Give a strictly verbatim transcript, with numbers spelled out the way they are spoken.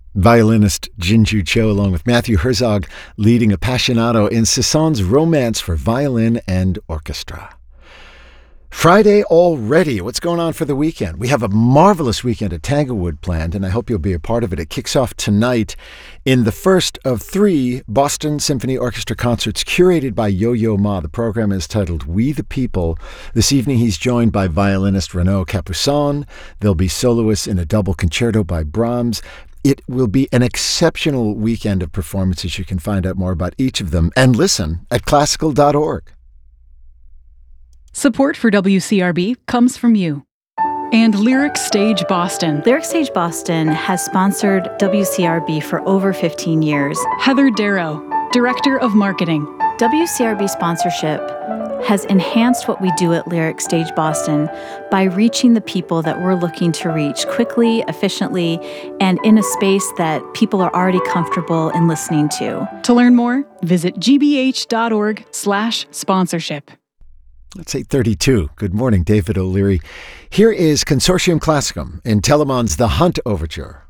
Violinist Jinju Cho, along with Matthew Herzog, leading Appassionato in Cézanne's Romance for Violin and Orchestra. Friday already. What's going on for the weekend? We have a marvelous weekend at Tanglewood planned, and I hope you'll be a part of it. It kicks off tonight in the first of three Boston Symphony Orchestra concerts curated by Yo-Yo Ma. The program is titled We the People. This evening he's joined by violinist Renaud Capuçon. There'll be soloists in a double concerto by Brahms. It will be an exceptional weekend of performances. You can find out more about each of them and listen at classical dot org. Support for W C R B comes from you and Lyric Stage Boston. Lyric Stage Boston has sponsored W C R B for over fifteen years. Heather Darrow, Director of Marketing. W C R B sponsorship has enhanced what we do at Lyric Stage Boston by reaching the people that we're looking to reach quickly, efficiently, and in a space that people are already comfortable in listening to. To learn more, visit g b h dot org slash sponsorship. It's eight thirty-two. Good morning, David O'Leary. Here is Consortium Classicum in Telemann's The Hunt Overture.